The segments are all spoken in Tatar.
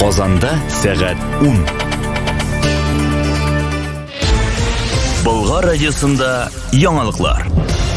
Казанда сәгать 10. Болгар радиосында яңалыклар.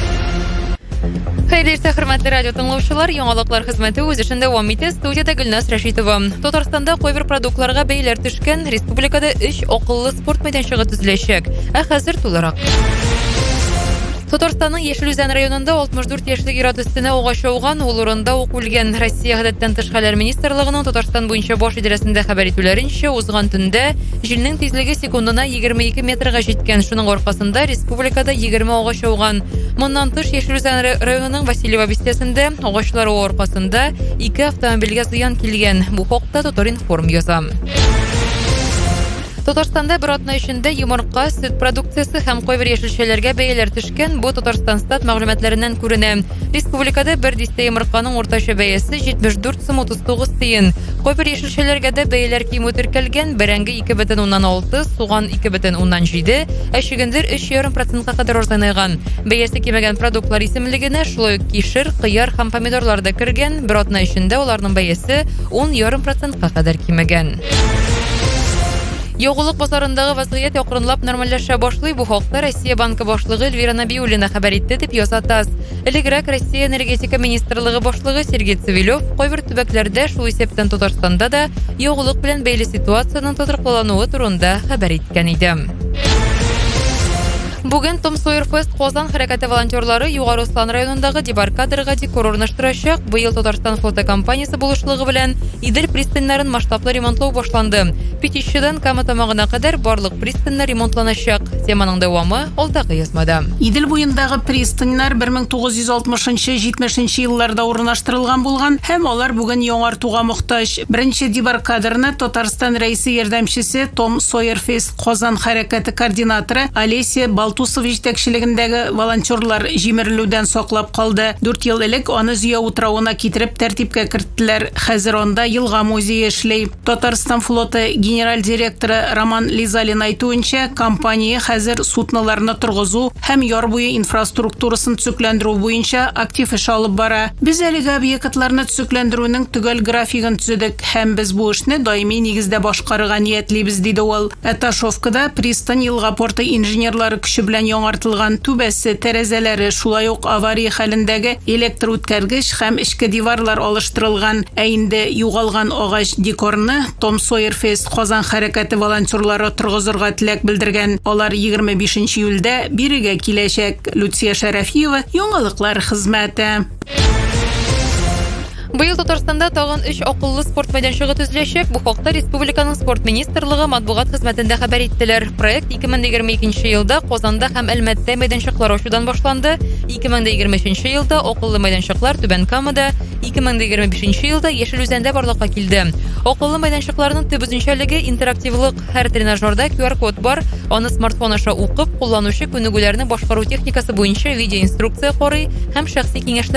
Хәерле хөрмәтле радио тыңлаучылар, яңалыклар хезмәте үз эшен дәвам итә. Студиядә Гөлнас Рәшитова. Татарстанда кайбер продуктларга бәяләр төшкән, республикада 3 акыллы спорт мәйданчыгы төзеләчәк. Хәзер тулырак. Татарстанның Яшелүзән районында 64 яшьлек ир өстенә агач ауган, ул урында ук үлгән. Россия гадәттән тыш хәлләр министрлыгының Татарстан буенча баш идарәсендә хәбәр итүләренчә, узган төндә җилнең тизлеге секундына 22 метрга җиткән. Шуның аркасында республикада 20 агач ауган. Моннан тыш Яшелүзән районының Васильева бистәсендә агачлар аркасында 2 автомобильгә зыян килгән. Бу хакта Татар-информ яза. Татарстанда бер атна эчендә йомырка, сөт продукциясе һәм кайбер яшелчәләргә бәяләр төшкән. Бу Татарстан стат мәгълүматларыннан күренә. Республикада бер дистә йомырканың уртача бәясе 74 сум 39 тиен. Кайбер яшелчәләргә дә бәяләр кимү теркәлгән. Бәрәңге 2,16, суган 2,17, ә чигендер 3,5% кадәр арзанайган. Бәясе кимәгән продуктлар исемлегенә шулай ук кишер, кыяр һәм помидорлар да кергән. Бер атна эчендә аларның бәясе 10,5% кадәр кимәгән. Ягулык базарындагы вазгыять акрынлап нормальләшә башлый. Бу хакта Россия банкы башлыгы Эльвира Набиуллина хәбәр итте дип яза ТАСС. Элегрәк Россия энергетика министрлыгы башлыгы Сергей Цивилев кайбер төбәкләрдә шул исәптән Татарстанда да ягулык белән бәйле ситуациянең тотрыклануы турында хәбәр иткән иде. Бүген Том Сойер Фест Казан хәрәкәте волонтерлары Югары Услан районындагы Дебаркадерга декор урнаштырачак. Быел Татарстан флоты компаниясе булышлыгы белән Идел пристаньнарын масштаблы ремонтлау башланды. Петищедан Кама тамагына кадәр барлык пристаньнар ремонтланачак. Теманың дәвамы алдагы язмада. Идел буендагы пристаньнар 1960-70 елларда урнаштырылган булган һәм алар бүген яңартуга мохтаҗ. Беренче Дебаркадерны Татарстан рәисе ярдәмчесе Том Сойер Фест Казан хәрәкәте координаторы Олеся Балтусов җитәкчелегендәге волонтерлар җимерелүдән саклап калды. 4 ел элек аны Зөя утрауына китереп тәртипкә керттеләр. Хәзер анда елга музее эшли. Татарстан флоты генераль директоры Роман Лизалин әйтүенчә, компания хәзер судноларны торгызу һәм яр буе инфраструктурасын төзекләндерү буенча актив эш алып бара. Без әлеге объектларны төзекләндерүнең төгәл графигын төзедек һәм без бу эшне даими нигездә башкарырга ниятлибез, диде ул. Ташовкада пристань елга порты инженерлары көче белән яңартылган. Түбәсе, тәрәзәләре, шулай ук авария хәлендәге электр үткәргеч һәм эчке диварлар алыштырылган. Ә инде югалган агач декорны Том Сойер Фест Казан хәрәкәте волонтерлары торгызырга теләк белдергән. Алар 25 июльдә бирегә киләчәк. Люция Шәрәфиева, яңалыклар хезмәте. Быел Татарстанда тагын 3 акыллы спорт мәйданчыгы төзеләчәк. Бу хакта республиканың спорт министрлыгы матбугат хезмәтендә хәбәр иттеләр. Проект 2022 елда Казанда һәм Әлмәттә мәйданчыклар ачудан башланды. 2023 елда акыллы мәйданчыклар Түбән Камада, 2025 елда Яшелүзәндә барлыкка килде. Акыллы мәйданчыкларның төп үзенчәлеге интерактивлык. Һәр тренажерда QR-код бар. Аны смартфон аша укып, кулланучы күнегүләрне башкару техникасы буенча видеоинструкция карый һәм шәхси киңәшләр